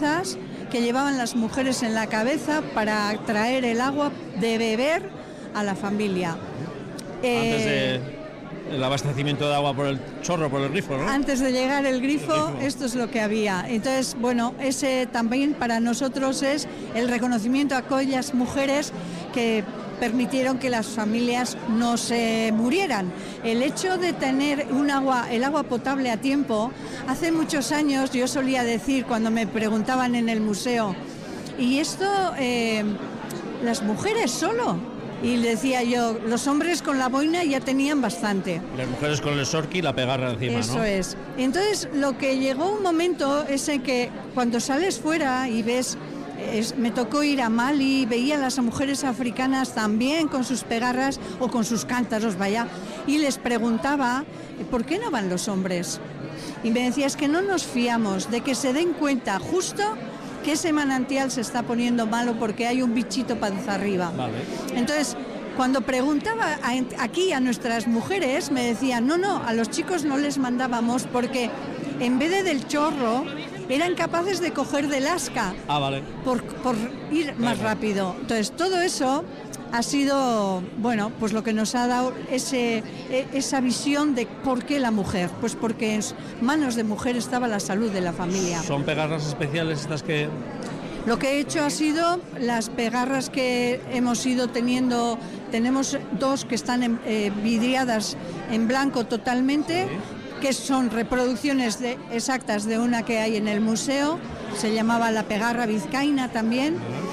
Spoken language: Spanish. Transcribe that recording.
pinzas que llevaban las mujeres en la cabeza para traer el agua de beber a la familia. Antes del abastecimiento de agua por el chorro, por el grifo, ¿no? Antes de llegar el grifo, esto es lo que había. Entonces, bueno, ese también para nosotros es el reconocimiento a aquellas mujeres que permitieron que las familias no se murieran. El hecho de tener el agua potable a tiempo, hace muchos años yo solía decir cuando me preguntaban en el museo, ¿y esto las mujeres solo? Y le decía yo, los hombres con la boina ya tenían bastante. Las mujeres con el sorki y la pegarra encima, Eso ¿no? es. Entonces, lo que llegó un momento es en que cuando sales fuera y ves... me tocó ir a Mali, veía a las mujeres africanas también con sus pegarras o con sus cántaros, vaya, y les preguntaba, ¿por qué no van los hombres? Y me decía, es que no nos fiamos de que se den cuenta justo que ese manantial se está poniendo malo porque hay un bichito panza arriba. Vale. Entonces, cuando preguntaba aquí a nuestras mujeres, me decían, no, a los chicos no les mandábamos porque en vez del chorro, eran capaces de coger del asca Vale. por ir más rápido. Entonces, todo eso ha sido, bueno, pues lo que nos ha dado esa visión de por qué la mujer. Pues porque en manos de mujer estaba la salud de la familia. ¿Son pegarras especiales estas que...? Lo que he hecho ha sido las pegarras que hemos ido teniendo. Tenemos dos que están vidriadas en blanco totalmente, que son reproducciones exactas de una que hay en el museo, se llamaba la pegarra vizcaína también,